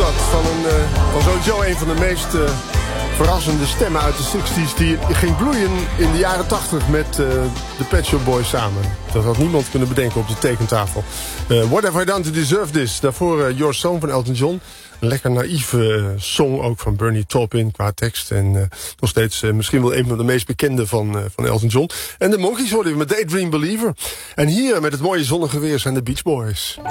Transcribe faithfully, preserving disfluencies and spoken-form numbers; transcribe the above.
dat. Van, een, uh, van sowieso een van de meest uh, verrassende stemmen uit de zestig's... die ging bloeien in de jaren tachtig met uh, de Pet Shop Boys samen. Dat had niemand kunnen bedenken op de tekentafel. Uh, What Have I Done to Deserve This? Daarvoor uh, Your Song van Elton John. Een lekker naïeve uh, song ook van Bernie Taupin qua tekst. En uh, nog steeds uh, misschien wel een van de meest bekende van, uh, van Elton John. En de Monkees hoorden we met Daydream Believer. En hier met het mooie zonnige weer zijn de Beach Boys.